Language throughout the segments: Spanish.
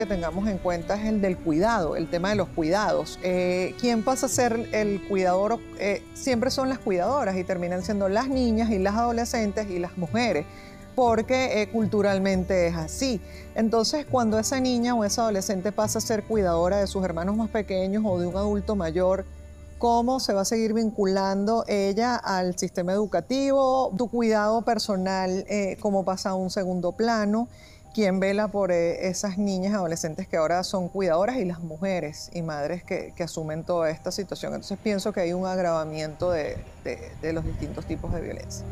que tengamos en cuenta es el del cuidado, el tema de los cuidados. ¿Quién pasa a ser el cuidador? Siempre son las cuidadoras y terminan siendo las niñas y las adolescentes y las mujeres, porque culturalmente es así. Entonces, cuando esa niña o esa adolescente pasa a ser cuidadora de sus hermanos más pequeños o de un adulto mayor, ¿cómo se va a seguir vinculando ella al sistema educativo? Tu cuidado personal, ¿cómo pasa a un segundo plano? ¿Quién vela por esas niñas, adolescentes que ahora son cuidadoras y las mujeres y madres que asumen toda esta situación? Entonces pienso que hay un agravamiento de los distintos tipos de violencia.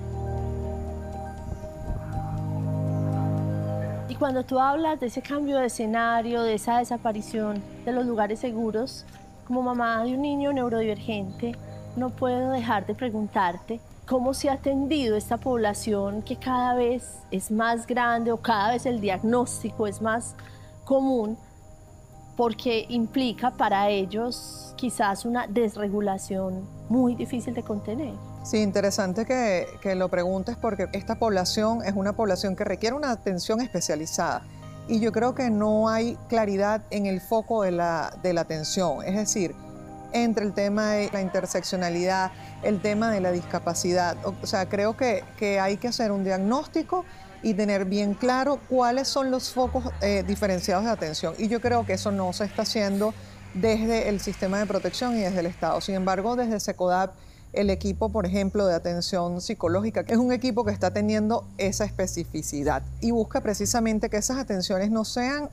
Y cuando tú hablas de ese cambio de escenario, de esa desaparición de los lugares seguros, como mamá de un niño neurodivergente, no puedo dejar de preguntarte cómo se ha atendido esta población que cada vez es más grande o cada vez el diagnóstico es más común, porque implica para ellos quizás una desregulación muy difícil de contener. Sí, interesante que lo preguntes, porque esta población es una población que requiere una atención especializada y yo creo que no hay claridad en el foco de la atención, es decir, entre el tema de la interseccionalidad, el tema de la discapacidad. O sea, creo que hay que hacer un diagnóstico y tener bien claro cuáles son los focos diferenciados de atención. Y yo creo que eso no se está haciendo desde el sistema de protección y desde el Estado. Sin embargo, desde SECODAP, el equipo, por ejemplo, de atención psicológica, que es un equipo que está teniendo esa especificidad y busca precisamente que esas atenciones no sean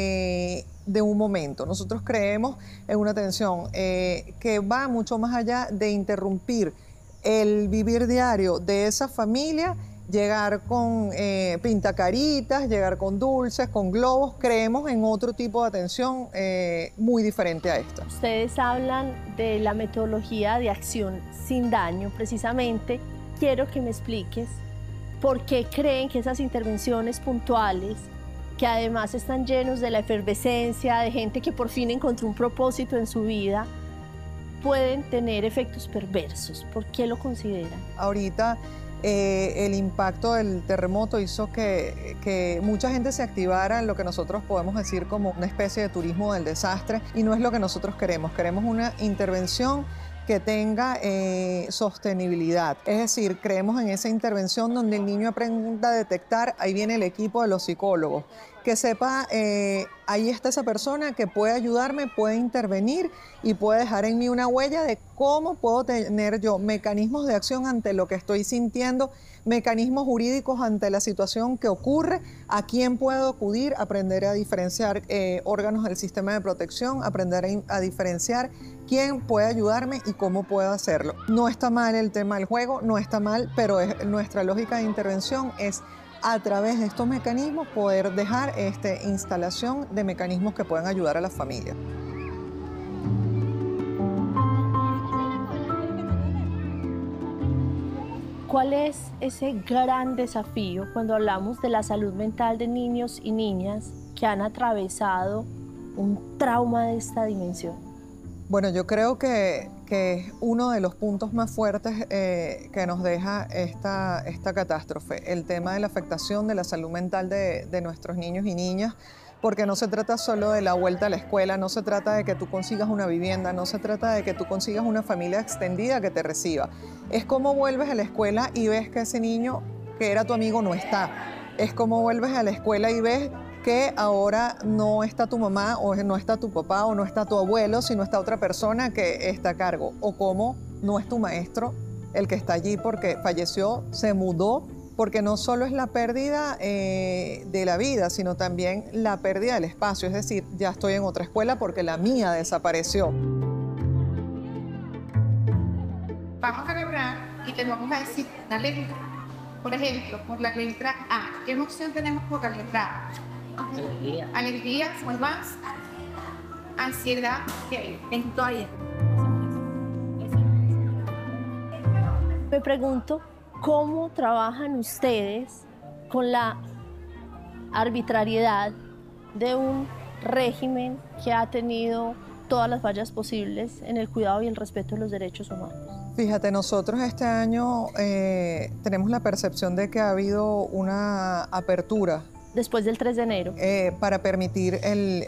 de un momento. Nosotros creemos en una atención que va mucho más allá de interrumpir el vivir diario de esa familia, llegar con pintacaritas, llegar con dulces, con globos. Creemos en otro tipo de atención muy diferente a esta. Ustedes hablan de la metodología de acción sin daño. Precisamente quiero que me expliques por qué creen que esas intervenciones puntuales, que además están llenos de la efervescencia, de gente que por fin encontró un propósito en su vida, pueden tener efectos perversos. ¿Por qué lo consideran? Ahorita el impacto del terremoto hizo que mucha gente se activara en lo que nosotros podemos decir como una especie de turismo del desastre, y no es lo que nosotros queremos. Queremos una intervención que tenga sostenibilidad. Es decir, creemos en esa intervención donde el niño aprenda a detectar, ahí viene el equipo de los psicólogos, que sepa, ahí está esa persona que puede ayudarme, puede intervenir y puede dejar en mí una huella de cómo puedo tener yo mecanismos de acción ante lo que estoy sintiendo, mecanismos jurídicos ante la situación que ocurre, a quién puedo acudir, aprender a diferenciar órganos del sistema de protección, aprender a diferenciar quién puede ayudarme y cómo puedo hacerlo. No está mal el tema del juego, no está mal, pero nuestra lógica de intervención es a través de estos mecanismos poder dejar esta instalación de mecanismos que puedan ayudar a la familia. ¿Cuál es ese gran desafío cuando hablamos de la salud mental de niños y niñas que han atravesado un trauma de esta dimensión? Bueno, yo creo que es uno de los puntos más fuertes que nos deja esta catástrofe, el tema de la afectación de la salud mental de nuestros niños y niñas, porque no se trata solo de la vuelta a la escuela, no se trata de que tú consigas una vivienda, no se trata de que tú consigas una familia extendida que te reciba. Es cómo vuelves a la escuela y ves que ese niño que era tu amigo no está. Es cómo vuelves a la escuela y ves que ahora no está tu mamá o no está tu papá o no está tu abuelo, sino está otra persona que está a cargo. O cómo no es tu maestro el que está allí porque falleció, se mudó, porque no solo es la pérdida de la vida, sino también la pérdida del espacio. Es decir, ya estoy en otra escuela porque la mía desapareció. Vamos a lograr y te vamos a decir una letra. Por ejemplo, por la letra A. ¿Qué emoción tenemos por la letra A? Alegría. Alegría, ¿cuál más? Ansiedad, ¿qué? Historia. Me pregunto, ¿cómo trabajan ustedes con la arbitrariedad de un régimen que ha tenido todas las fallas posibles en el cuidado y el respeto de los derechos humanos? Fíjate, nosotros este año tenemos la percepción de que ha habido una apertura Después del 3 de enero. para permitir el